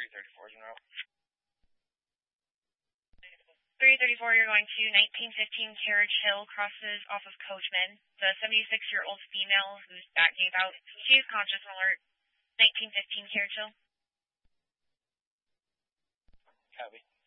334 is en route. 334, you're going to 1915 Carriage Hill, crosses off of Coachman. The 76-year-old female whose back gave out, she is conscious and alert. 1915 Carriage Hill. Copy.